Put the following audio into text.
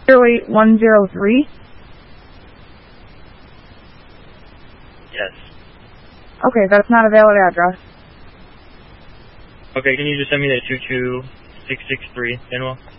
08103? Yes. Okay, that's not a valid address. Okay, can you just send me that 22663, Manuel?